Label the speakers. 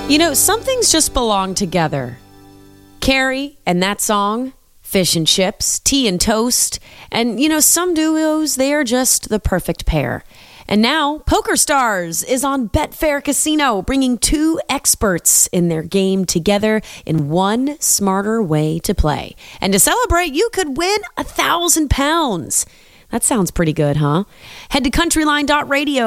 Speaker 1: You know, some things just belong together. Carrie and that song, fish and chips, tea and toast, and, you know, some duos, they are just the perfect pair. And now, Poker Stars is on Betfair Casino, bringing two experts in their game together in one smarter way to play. And to celebrate, you could win £1,000. That sounds pretty good, huh? Head to countryline.radio